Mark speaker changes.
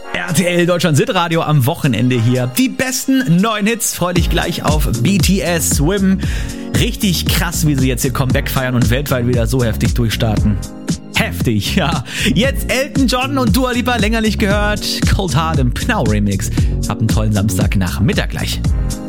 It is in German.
Speaker 1: RTL Deutschland Hitradio am Wochenende hier. Die besten neuen Hits, freu dich gleich auf BTS Swim. Richtig krass, wie sie jetzt ihr Comeback feiern und weltweit wieder so heftig durchstarten. Heftig, ja. Jetzt Elton John und Dua Lipa, länger nicht gehört. Cold Heart im Pnau Remix. Hab einen tollen Samstag nach Mittag gleich.